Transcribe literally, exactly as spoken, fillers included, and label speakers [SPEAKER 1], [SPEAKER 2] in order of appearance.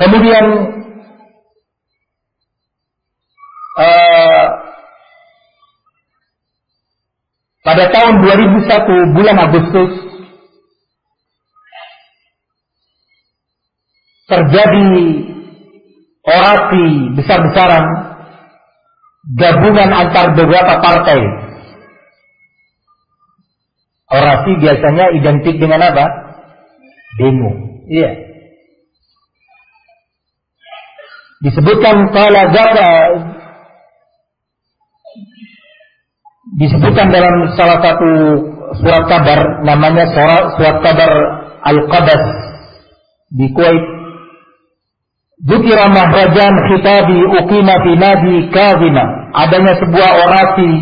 [SPEAKER 1] Kemudian uh, pada tahun dua ribu satu bulan Agustus terjadi orasi besar-besaran gabungan antar beberapa partai. Orasi biasanya identik dengan apa? Demo. Iya. Disebutkan qala zaka disebutkan dalam salah satu surat kabar namanya surat, surat kabar Al-Qadas di Kuwait. Dzikra mahrajan khitabi uqima fi nadi Kazima. Adanya sebuah orasi